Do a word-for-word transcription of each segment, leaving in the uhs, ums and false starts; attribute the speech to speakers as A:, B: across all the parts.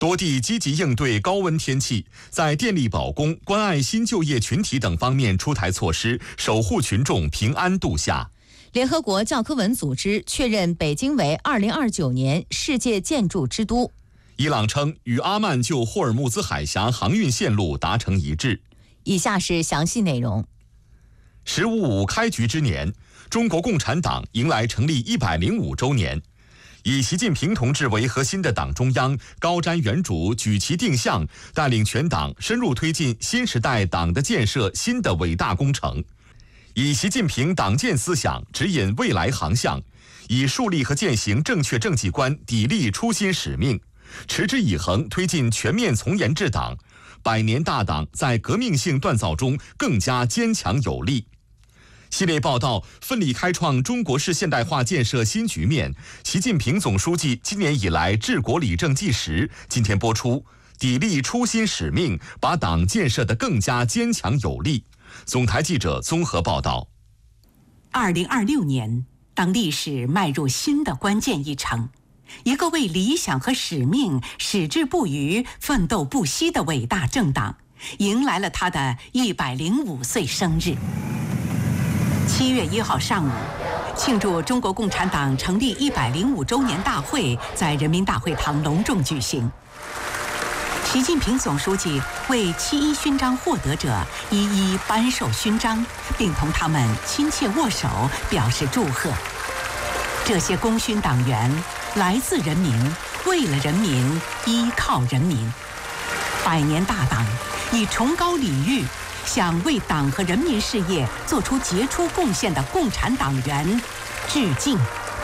A: 多地积极应对高温天气，在电力保供、关爱新就业群体等方面出台措施，守护群众平安度夏。
B: 联合国教科文组织确认北京为二零二九年世界建筑之都。
A: 伊朗称与阿曼就霍尔木兹海峡航运线路达成一致。
B: 以下是详细内容。
A: 十五五开局之年，中国共产党迎来成立一百零五周年。以习近平同志为核心的党中央高瞻远瞩、举旗定向，带领全党深入推进新时代党的建设新的伟大工程。以习近平党建思想指引未来航向，以树立和践行正确政绩观砥砺初心使命，持之以恒推进全面从严治党，百年大党在革命性锻造中更加坚强有力。系列报道奋力开创中国式现代化建设新局面，习近平总书记今年以来治国理政纪实，今天播出，砥砺初心使命，把党建设得更加坚强有力。总台记者综合报道。
C: 二零二六年，当历史迈入新的关键一程，一个为理想和使命矢志不渝、奋斗不息的伟大政党，迎来了他的一百零五岁生日。七月一号上午，庆祝中国共产党成立一百零五周年大会在人民大会堂隆重举行。习近平总书记为七一勋章获得者一一颁授勋章，并同他们亲切握手，表示祝贺。这些功勋党员来自人民，为了人民，依靠人民。百年大党以崇高礼遇向为党和人民事业做出杰出贡献的共产党员致敬。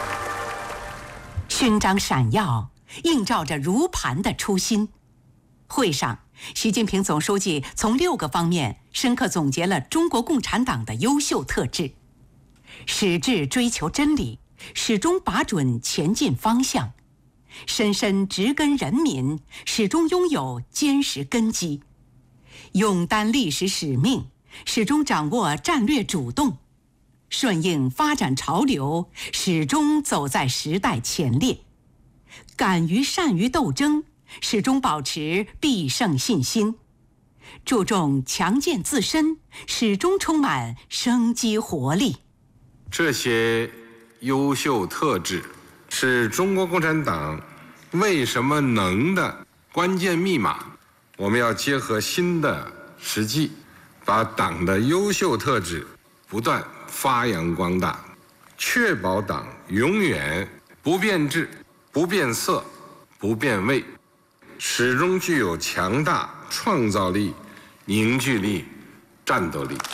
C: 勋章闪耀，映照着如磐的初心。会上，习近平总书记从六个方面深刻总结了中国共产党的优秀特质：矢志追求真理，始终把准前进方向；深深植根人民，始终拥有坚实根基；勇担历史使命，始终掌握战略主动；顺应发展潮流，始终走在时代前列；敢于善于斗争，始终保持必胜信心；注重强健自身，始终充满生机活力。
D: 这些优秀特质是中国共产党为什么能的关键密码。我们要结合新的实际，把党的优秀特质不断发扬光大，确保党永远不变质、不变色、不变味，始终具有强大创造力、凝聚力、战斗力。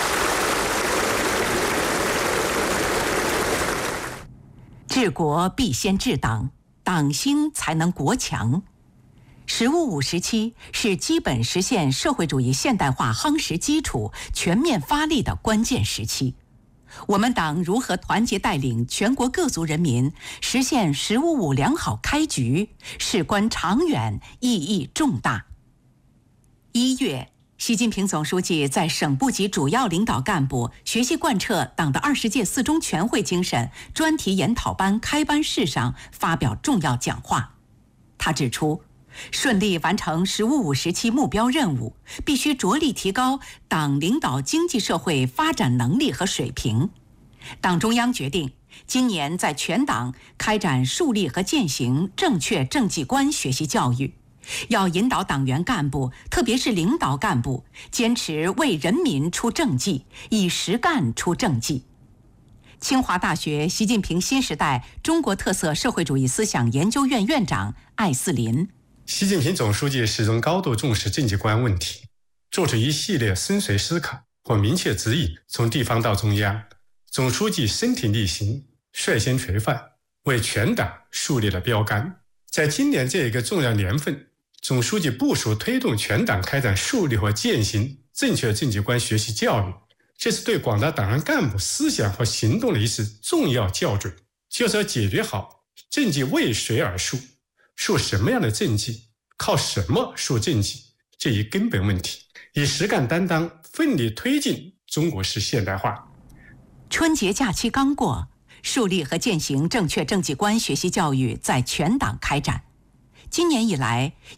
C: 治国必先治党，党兴才能国强。十五五时期是基本实现社会主义现代化夯实基础、全面发力的关键时期。我们党如何团结带领全国各族人民实现十五五良好开局，事关长远，意义重大。一月，习近平总书记在省部级主要领导干部学习贯彻党的二十届四中全会精神专题研讨班开班式上发表重要讲话。他指出，顺利完成十五五时期目标任务，必须着力提高党领导经济社会发展能力和水平。党中央决定，今年在全党开展树立和践行正确政绩观学习教育，要引导党员干部，特别是领导干部，坚持为人民出政绩，以实干出政绩。清华大学习近平新时代中国特色社会主义思想研究院院长艾思林：
E: 习近平总书记始终高度重视政绩观问题，做出一系列深邃思考或明确指引，从地方到中央，总书记身体力行，率先垂范，为全党树立了标杆。在今年这一个重要年份，总书记部署推动全党开展树立和践行正确政绩观学习教育，这是对广大党员干部思想和行动的一次重要校准，就是要解决好政绩为谁而树，树什么样的政绩，靠什么树政绩这一根本问题，以实干担当，奋力推进中国式现代化。
C: 春节假期刚过，树立和践行正确政绩观学习教育在全党开展。今年以来，